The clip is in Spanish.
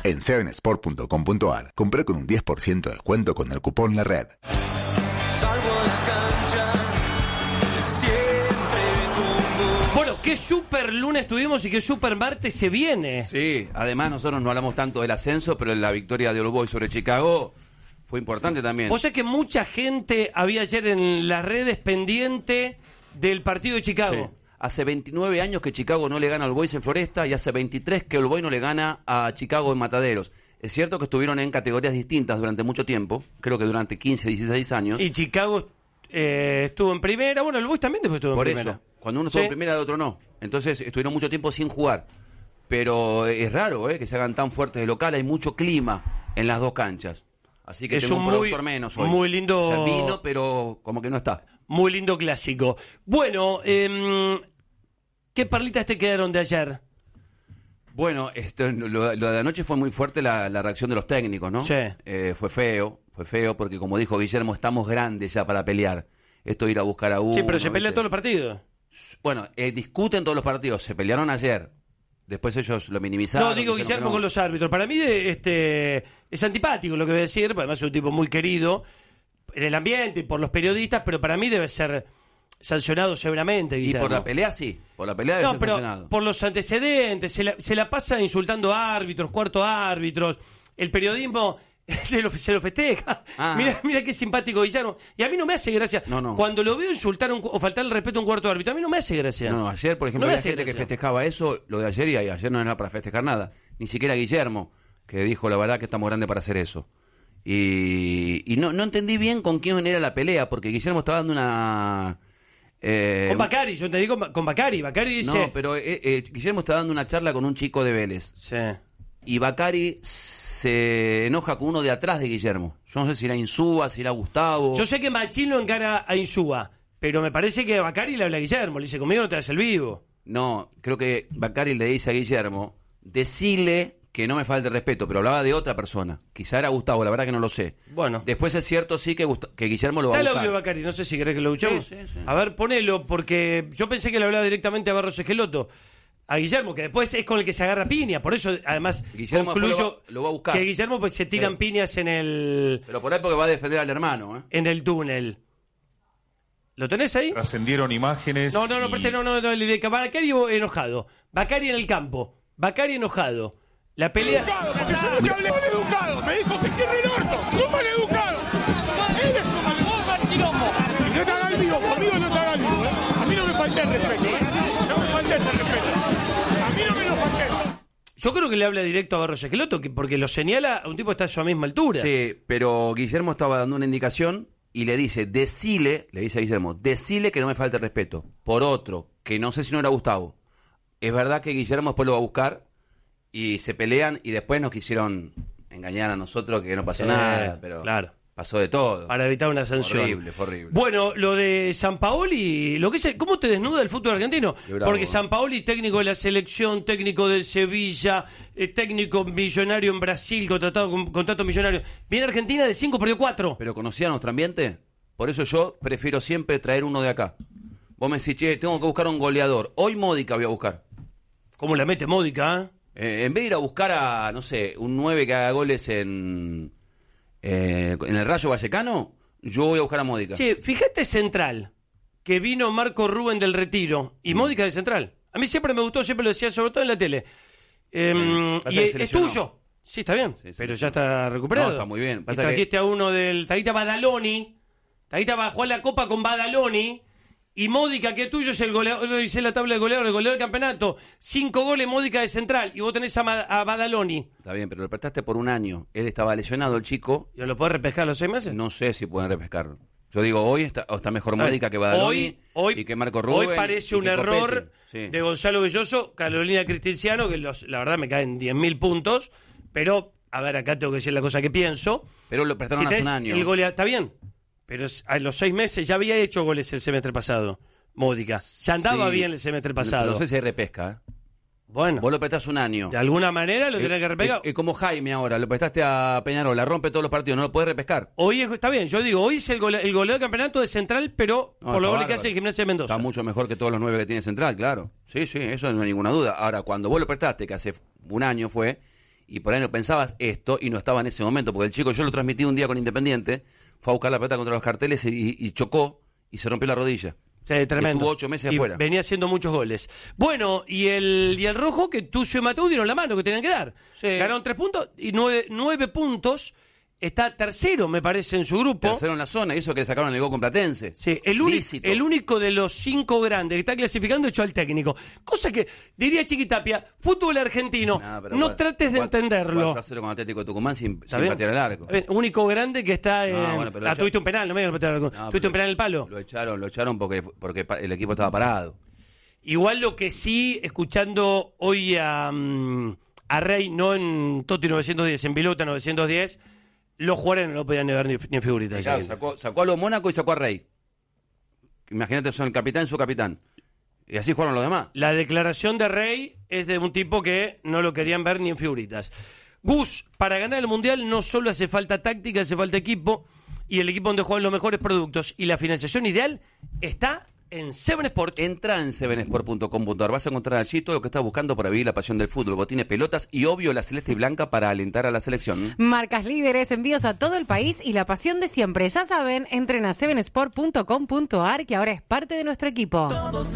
En 7sport.com.ar, comprá con un 10% de descuento con el cupón La Red. Salgo a la cancha, siempre con vos. Bueno, qué super lunes tuvimos y qué super martes se viene. Sí, además nosotros no hablamos tanto del ascenso, pero la victoria de All Boys sobre Chicago fue importante también. O sea que mucha gente había ayer en las redes pendiente del partido de Chicago. Sí. Hace 29 años que Chicago no le gana a All Boys en Floresta y hace 23 que All Boys no le gana a Chicago en Mataderos. Es cierto que estuvieron en categorías distintas durante mucho tiempo, creo que durante 15, 16 años. Y Chicago estuvo en primera, bueno, el Boys también después estuvo en Por primera. eso, cuando uno estuvo en primera, el otro no. Entonces estuvieron mucho tiempo sin jugar. Pero es raro que se hagan tan fuertes de local, hay mucho clima en las dos canchas. Así que es tengo un un productor menos hoy. muy lindo. O sea, vino, pero como que no está. Muy lindo clásico. Bueno, ¿qué perlitas te quedaron de ayer? Bueno, lo de anoche fue muy fuerte la reacción de los técnicos, ¿no? Sí. Fue feo porque como dijo Guillermo, estamos grandes ya para pelear. Esto de ir a buscar a uno. Sí, pero se pelea ¿viste? todos los partidos. Bueno, discuten todos los partidos, se pelearon ayer. Después ellos lo minimizaron. No, digo Guillermo con los árbitros. Para mí es antipático lo que voy a decir, porque además es un tipo muy querido en el ambiente y por los periodistas, pero para mí debe ser sancionado severamente, Y Guillermo. por la pelea sí, por la pelea debe No, ser pero sancionado. por los antecedentes, se la pasa insultando a árbitros, cuarto árbitros, el periodismo se lo festeja. Ah. Mira qué simpático Guillermo. Y a mí no me hace gracia. No. Cuando lo veo insultar o faltar el respeto a un cuarto árbitro, a mí no me hace gracia. No, ayer, por ejemplo, No me había hace gente que gracia. festejaba eso, lo de ayer, y ayer no era para festejar nada. Ni siquiera Guillermo, que dijo, la verdad que estamos grandes para hacer eso. Y no entendí bien con quién era la pelea, porque Guillermo estaba dando una... Con Bacari, yo entendí con Bacari. Bacari dice... No, pero Guillermo está dando una charla con un chico de Vélez. Sí. Y Bacari se enoja con uno de atrás de Guillermo. Yo no sé si era Insúa, si era Gustavo. Yo sé que Machín lo encara a Insúa, pero me parece que Bacari le habla a Guillermo. Le dice, conmigo no te das el vivo. No, creo que Bacari le dice a Guillermo, decile que no me falte el respeto, pero hablaba de otra persona. Quizá era Gustavo, la verdad que no lo sé. Bueno. Después es cierto, sí, que Guillermo lo va a Está el buscar. audio de Bacari, no sé si querés que lo escuchemos. Sí. A ver, ponelo, porque yo pensé que le hablaba directamente a Barros Esqueloto. A Guillermo, que después es con el que se agarra piña. Por eso, además, Guillermo concluyo lo va a buscar. que Guillermo pues se tiran Sí. piñas en el Pero por ahí porque va a defender al hermano, ¿eh? en el túnel. ¿Lo tenés ahí? Trascendieron imágenes. No, y- preste, no, el de Bacari enojado. Bacari en el campo. Bacari enojado. La pelea... Educado, porque yo no te hablé maleducado. Me dijo que cierre el orto. ¡Sos maleducado! Él es un maleducado. Y no te hagas el vivo, conmigo no te hagas el vivo. A mí no me falta el respeto. No me falta ese respeto. A mí no me lo falta. Yo creo que le habla directo a Barros Esqueloto, porque lo señala a un tipo que está a su misma altura. Sí, pero Guillermo estaba dando una indicación y le dice a Guillermo, decile que no me falte el respeto. Por otro, que no sé si no era Gustavo. Es verdad que Guillermo después lo va a buscar y se pelean y después nos quisieron engañar a nosotros que no pasó Sí, nada, pero claro. pasó de todo. Para evitar una sanción. Fue horrible. Bueno, lo de Sampaoli, ¿cómo te desnuda el fútbol argentino? Qué bravo, Porque ¿eh? Sampaoli, técnico de la selección, técnico del Sevilla, técnico millonario en Brasil, contrato millonario. Viene a Argentina de 5, perdió 4. Pero conocía nuestro ambiente, por eso yo prefiero siempre traer uno de acá. Vos me decís, che, tengo que buscar un goleador. Hoy Módica voy a buscar. ¿Cómo la mete Módica? En vez de ir a buscar a, no sé, un 9 que haga goles en el Rayo Vallecano, yo voy a buscar a Módica. Che, fíjate Central, que vino Marco Rubén del Retiro, y Módica de Central. A mí siempre me gustó, siempre lo decía, sobre todo en la tele. Pasa Y que es se lesionó. tuyo. Sí, está bien, Sí, pero ya está recuperado. No, está muy bien. Y Pasa trajiste a uno del Taguita Badaloni. Taguita va a jugar la Copa con Badaloni. Y Módica, que tuyo es el goleador, lo dice en la tabla de goleador, el goleador del campeonato. 5 goles Módica de Central. Y vos tenés a Badaloni. Está bien, pero lo prestaste por un año. Él estaba lesionado, el chico. ¿Y lo podés repescar a los 6 meses? No sé si pueden repescar. Yo digo, hoy está mejor Módica que Badaloni Hoy y que Marco Rubén. Hoy parece y un que error Copetti. Sí. de Gonzalo Belloso, Carolina Cristiano, que la verdad me caen 10.000 puntos. Pero, a ver, acá tengo que decir la cosa que pienso. Pero lo prestaron hace tenés un año. El goleador, está bien. Pero a los 6 meses ya había hecho goles el semestre pasado. Módica. Ya andaba Sí. bien el semestre pasado. No sé si hay repesca. Bueno, Vos lo prestás un año. de alguna manera lo tenés que repegar. Es como Jaime ahora, lo prestaste a Peñarol, la rompe todos los partidos, no lo podés repescar. Hoy está bien, yo digo, hoy es el goleador del campeonato de Central, pero No, por lo está gol que hace bárbaro. el Gimnasia de Mendoza. Está mucho mejor que todos los 9 que tiene Central, claro. Sí, eso no hay ninguna duda. Ahora, cuando vos lo prestaste, que hace un año fue, y por ahí no pensabas esto y no estaba en ese momento, porque el chico, yo lo transmití un día con Independiente, fue a buscar la pelota contra los carteles y chocó y se rompió la rodilla. Sí, tremendo. Estuvo 8 meses y afuera. venía haciendo muchos goles. Bueno, y el rojo que Tucio y Mateu dieron la mano que tenían que dar. Sí. Ganaron 3 puntos y 9 puntos. Está tercero, me parece, en su grupo. Tercero en la zona, y eso que le sacaron el gol con Platense. Sí, el único de los 5 grandes que está clasificando echó al técnico. Cosa que, diría Chiquitapia, fútbol argentino, no trates de entenderlo. 4-0 con Atlético de Tucumán sin bien? patear el arco. Único grande que está en... bueno, pero tuviste un penal, no me digas patear el arco. Tuviste un penal en el palo. Lo echaron porque el equipo estaba parado. Igual lo que sí, escuchando hoy a Rey, no en Toti 910, en Vilota 910, los jugadores no lo podían ver ni en figuritas. Claro, sacó a los Mónaco y sacó a Rey. Imagínate, son el capitán y su capitán. Y así jugaron los demás. La declaración de Rey es de un tipo que no lo querían ver ni en figuritas. Gus, para ganar el Mundial no solo hace falta táctica, hace falta equipo, y el equipo donde juegan los mejores productos. Y la financiación ideal está en Seven Sport. Entra en sevensport.com.ar. Vas a encontrar allí todo lo que estás buscando para vivir la pasión del fútbol. Botines, pelotas y, obvio, la celeste y blanca para alentar a la selección. Marcas líderes, envíos a todo el país y la pasión de siempre. Ya saben, entren a sevensport.com.ar, que ahora es parte de nuestro equipo.